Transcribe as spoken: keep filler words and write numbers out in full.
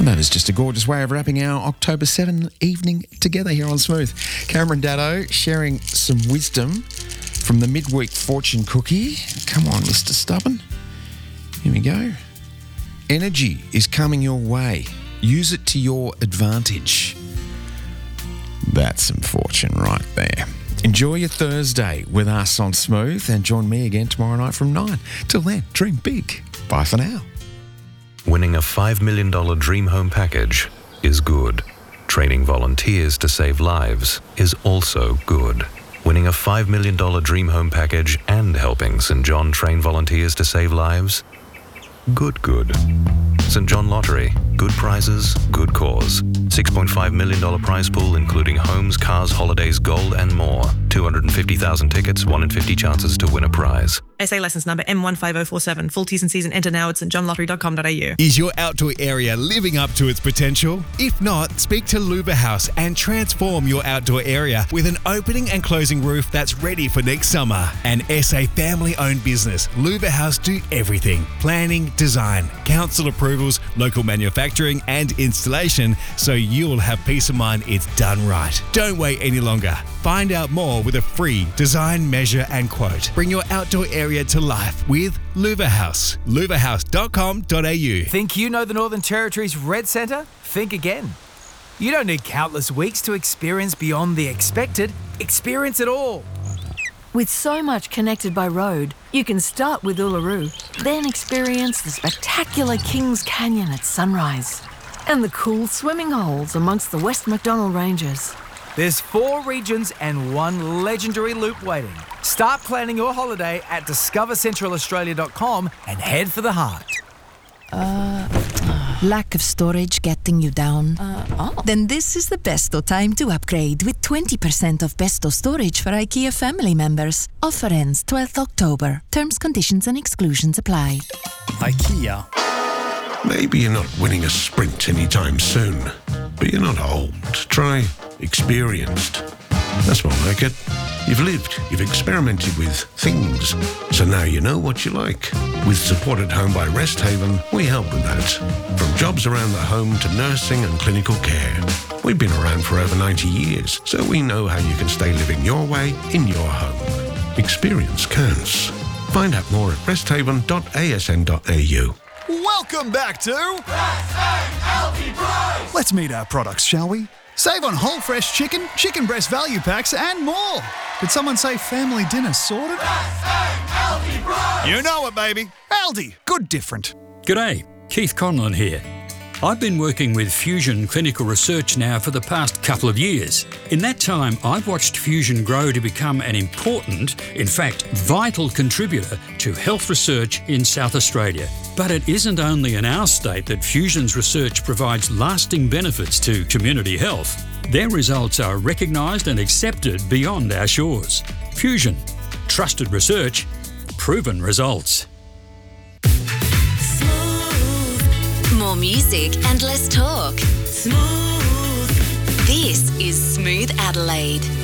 And that is just a gorgeous way of wrapping our October seventh evening together here on Smooth. Cameron Daddo sharing some wisdom from the midweek fortune cookie. Come on, Mister Stubborn. Here we go. Energy is coming your way. Use it to your advantage. That's some fortune right there. Enjoy your Thursday with us on Smooth and join me again tomorrow night from nine. Till then, dream big. Bye for now. Winning a five million dollars dream home package is good. Training volunteers to save lives is also good. Winning a five million dollars dream home package and helping Saint John train volunteers to save lives? Good, good. Saint John Lottery. Good prizes, good cause. six point five million dollars prize pool including homes, cars, holidays, gold and more. two hundred fifty thousand tickets, one in fifty chances to win a prize. S A licence number M one five oh four seven. Full T's and C's and enter now at st john lottery dot com dot a u. Is your outdoor area living up to its potential? If not, speak to Luba House and transform your outdoor area with an opening and closing roof that's ready for next summer. An S A family-owned business, Luba House do everything. Planning, design, council approvals, local manufacturing and installation, so you'll have peace of mind it's done right. Don't wait any longer. Find out more with a free design, measure and quote. Bring your outdoor area to life with Luba House. luva house dot com dot a u. Think you know the Northern Territory's Red Centre? Think again. You don't need countless weeks to experience beyond the expected. Experience it all. With so much connected by road, you can start with Uluru, then experience the spectacular Kings Canyon at sunrise and the cool swimming holes amongst the West Macdonnell Ranges. There's four regions and one legendary loop waiting. Start planning your holiday at discover central australia dot com and head for the heart. Uh, lack of storage getting you down? Uh, oh. Then this is the best of time to upgrade with twenty percent off Besto storage for IKEA family members. Offer ends twelfth October. Terms, conditions and exclusions apply. IKEA. Maybe you're not winning a sprint anytime soon, but you're not old. Try experienced. That's more like it. You've lived, you've experimented with things, so now you know what you like. With Support at Home by Rest Haven, we help with that. From jobs around the home to nursing and clinical care. We've been around for over ninety years, so we know how you can stay living your way in your home. Experience counts. Find out more at rest haven dot a s n dot a u. Welcome back to Best L T Price. Let's meet our products, shall we? Save on whole fresh chicken, chicken breast value packs, and more. Did someone say family dinner sorted? Best L T Price. You know it, baby. Aldi, good different. G'day, Keith Conlon here. I've been working with Fusion Clinical Research now for the past couple of years. In that time, I've watched Fusion grow to become an important, in fact, vital contributor to health research in South Australia. But it isn't only in our state that Fusion's research provides lasting benefits to community health. Their results are recognised and accepted beyond our shores. Fusion. Trusted research. Proven results. More music and less talk. Smooth. This is Smooth Adelaide.